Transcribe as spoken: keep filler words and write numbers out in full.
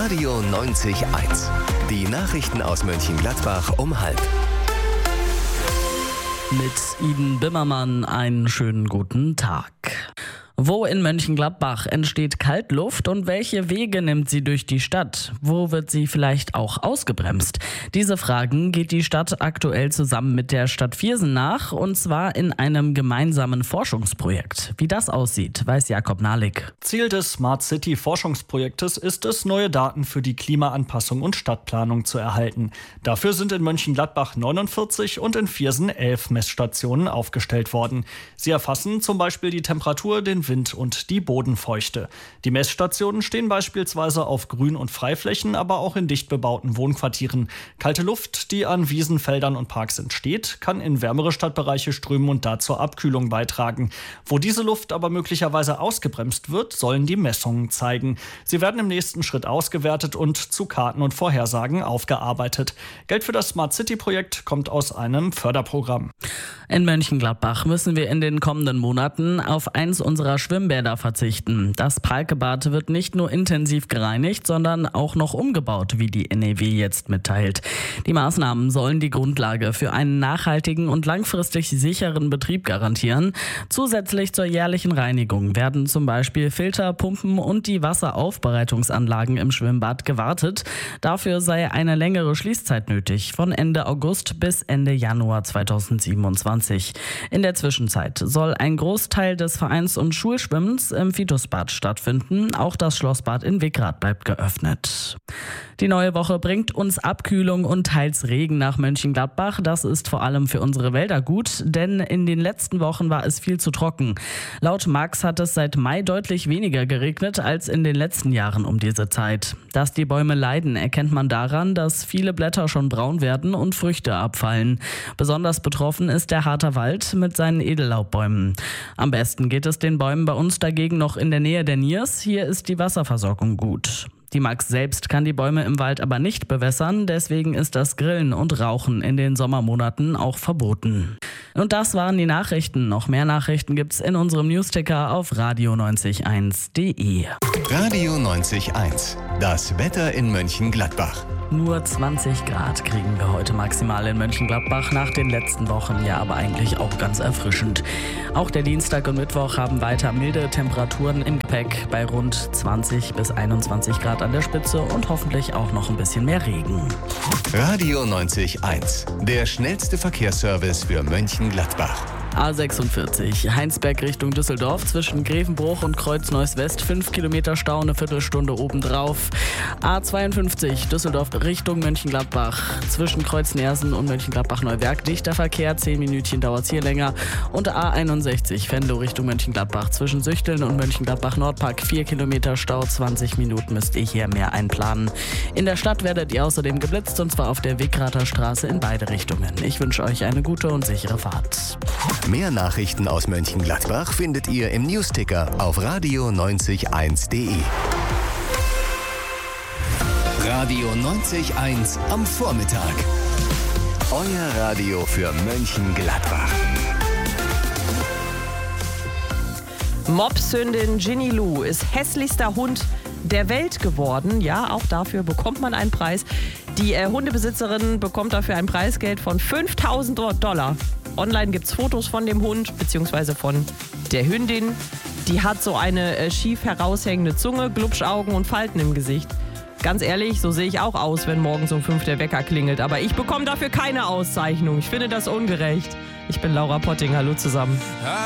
Radio neunzig Komma eins. Die Nachrichten aus Mönchengladbach um halb. Mit Iden Bimmermann einen schönen guten Tag. Wo in Mönchengladbach entsteht Kaltluft und welche Wege nimmt sie durch die Stadt? Wo wird sie vielleicht auch ausgebremst? Diese Fragen geht die Stadt aktuell zusammen mit der Stadt Viersen nach, und zwar in einem gemeinsamen Forschungsprojekt. Wie das aussieht, weiß Jakob Nahlik. Ziel des Smart City Forschungsprojektes ist es, neue Daten für die Klimaanpassung und Stadtplanung zu erhalten. Dafür sind in Mönchengladbach neunundvierzig und in Viersen elf Messstationen aufgestellt worden. Sie erfassen zum Beispiel die Temperatur, den Wind und die Bodenfeuchte. Die Messstationen stehen beispielsweise auf Grün- und Freiflächen, aber auch in dicht bebauten Wohnquartieren. Kalte Luft, die an Wiesen, Feldern und Parks entsteht, kann in wärmere Stadtbereiche strömen und da zur Abkühlung beitragen. Wo diese Luft aber möglicherweise ausgebremst wird, sollen die Messungen zeigen. Sie werden im nächsten Schritt ausgewertet und zu Karten und Vorhersagen aufgearbeitet. Geld für das Smart City-Projekt kommt aus einem Förderprogramm. In Mönchengladbach müssen wir in den kommenden Monaten auf eins unserer Schwimmbäder verzichten. Das Palkebad wird nicht nur intensiv gereinigt, sondern auch noch umgebaut, wie die N E W jetzt mitteilt. Die Maßnahmen sollen die Grundlage für einen nachhaltigen und langfristig sicheren Betrieb garantieren. Zusätzlich zur jährlichen Reinigung werden zum Beispiel Filter, Pumpen und die Wasseraufbereitungsanlagen im Schwimmbad gewartet. Dafür sei eine längere Schließzeit nötig, von Ende August bis Ende Januar zweitausendsiebenundzwanzig. In der Zwischenzeit soll ein Großteil des Vereins- und Schulschwimmens im Vitusbad stattfinden. Auch das Schlossbad in Wickrath bleibt geöffnet. Die neue Woche bringt uns Abkühlung und teils Regen nach Mönchengladbach. Das ist vor allem für unsere Wälder gut, denn in den letzten Wochen war es viel zu trocken. Laut Max hat es seit Mai deutlich weniger geregnet als in den letzten Jahren um diese Zeit. Dass die Bäume leiden, erkennt man daran, dass viele Blätter schon braun werden und Früchte abfallen. Besonders betroffen ist der Harter Wald mit seinen Edellaubbäumen. Am besten geht es den Bäumen bei uns dagegen noch in der Nähe der Niers. Hier ist die Wasserversorgung gut. Die Max selbst kann die Bäume im Wald aber nicht bewässern, deswegen ist das Grillen und Rauchen in den Sommermonaten auch verboten. Und das waren die Nachrichten. Noch mehr Nachrichten gibt's in unserem Newsticker auf radio neunzig Komma eins punkt de. Radio neunzig Komma eins. Das Wetter in Mönchengladbach. Nur zwanzig Grad kriegen wir heute maximal in Mönchengladbach, nach den letzten Wochen ja aber eigentlich auch ganz erfrischend. Auch der Dienstag und Mittwoch haben weiter milde Temperaturen im Gepäck bei rund zwanzig bis einundzwanzig Grad an der Spitze und hoffentlich auch noch ein bisschen mehr Regen. Radio neunzig Komma eins. Der schnellste Verkehrsservice für Mönchengladbach. A sechsundvierzig, Heinsberg Richtung Düsseldorf, zwischen Grevenbruch und Kreuz-Neuss-West, fünf Kilometer Stau, eine Viertelstunde obendrauf. A zweiundfünfzig, Düsseldorf Richtung Mönchengladbach, zwischen Kreuz-Nersen und Mönchengladbach-Neuwerk, dichter Verkehr, zehn Minütchen dauert es hier länger. Und A einundsechzig, Venlo Richtung Mönchengladbach, zwischen Süchteln und Mönchengladbach-Nordpark, vier Kilometer Stau, zwanzig Minuten müsst ihr hier mehr einplanen. In der Stadt werdet ihr außerdem geblitzt, und zwar auf der Wickrather Straße in beide Richtungen. Ich wünsche euch eine gute und sichere Fahrt. Mehr Nachrichten aus Mönchengladbach findet ihr im Newsticker auf radio neunzig Komma eins punkt de. Radio neunzig Komma eins am Vormittag. Euer Radio für Mönchengladbach. Mopshündin Ginny Lou ist hässlichster Hund der Welt geworden. Ja, auch dafür bekommt man einen Preis. Die äh, Hundebesitzerin bekommt dafür ein Preisgeld von fünftausend Dollar. Online gibt es Fotos von dem Hund bzw. von der Hündin. Die hat so eine äh, schief heraushängende Zunge, Glubschaugen und Falten im Gesicht. Ganz ehrlich, so sehe ich auch aus, wenn morgens um fünf der Wecker klingelt. Aber ich bekomme dafür keine Auszeichnung. Ich finde das ungerecht. Ich bin Laura Potting. Hallo zusammen.